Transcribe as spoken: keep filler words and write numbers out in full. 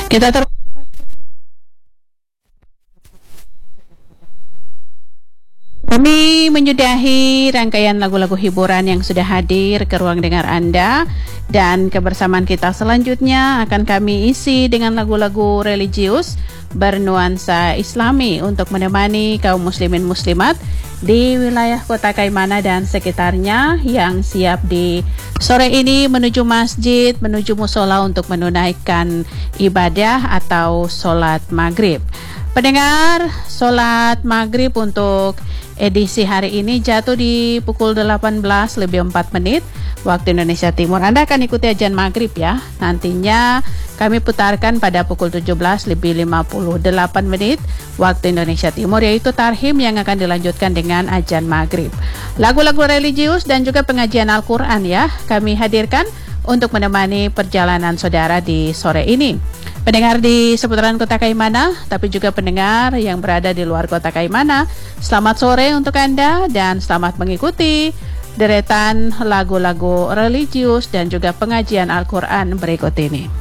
Kita ter Kami menyudahi rangkaian lagu-lagu hiburan yang sudah hadir ke ruang dengar Anda, dan kebersamaan kita selanjutnya akan kami isi dengan lagu-lagu religius bernuansa Islami untuk menemani kaum muslimin muslimat di wilayah Kota Kaimana dan sekitarnya yang siap di sore ini menuju masjid, menuju musola untuk menunaikan ibadah atau sholat maghrib. Pendengar, sholat maghrib untuk edisi hari ini jatuh di pukul delapan belas lebih empat menit waktu Indonesia Timur. Anda akan ikuti ajan maghrib ya. Nantinya kami putarkan pada pukul tujuh belas lebih lima puluh delapan menit waktu Indonesia Timur, yaitu tarhim yang akan dilanjutkan dengan ajan maghrib. Lagu-lagu religius dan juga pengajian Al-Quran ya kami hadirkan untuk menemani perjalanan saudara di sore ini. Pendengar di seputaran Kota Kaimana, tapi juga pendengar yang berada di luar Kota Kaimana, selamat sore untuk Anda dan selamat mengikuti deretan lagu-lagu religius dan juga pengajian Al-Quran berikut ini.